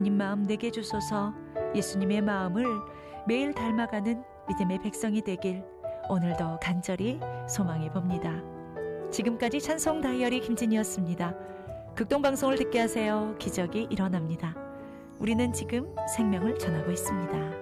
예수님 마음 내게 주소서. 예수님의 마음을 매일 닮아가는 믿음의 백성이 되길 오늘도 간절히 소망해 봅니다. 지금까지 찬송 다이어리 김진이었습니다. 극동방송을 듣게 하세요. 기적이 일어납니다. 우리는 지금 생명을 전하고 있습니다.